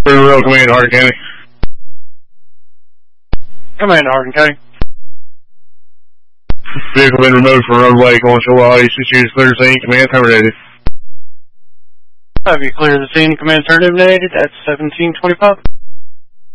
Real Command, Hardin County. Command, Hardin County. Vehicle been removed from roadway going Chillicothe. Situated clear scene. Command terminated. Have you cleared the scene? Command terminated at 1725.